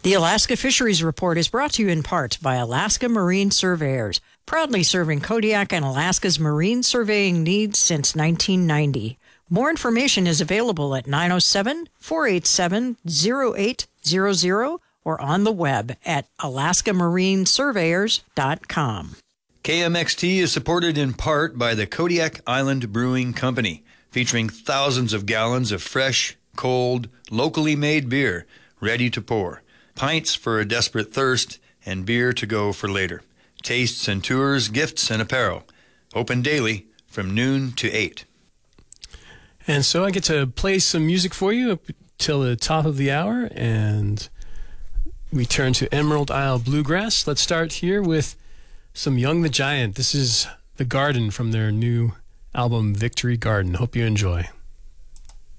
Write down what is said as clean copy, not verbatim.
The Alaska Fisheries Report is brought to you in part by Alaska Marine Surveyors, proudly serving Kodiak and Alaska's marine surveying needs since 1990. More information is available at 907-487-0800 or on the web at alaskamarinesurveyors.com. KMXT is supported in part by the Kodiak Island Brewing Company, featuring thousands of gallons of fresh, cold, locally made beer ready to pour. Pints for a desperate thirst, and beer to go for later. Tastes and tours, gifts and apparel. Open daily from noon to 8. And so I get to play some music for you up till the top of the hour, and we turn to Emerald Isle Bluegrass. Let's start here with some Young the Giant. This is The Garden from their new album, Victory Garden. Hope you enjoy.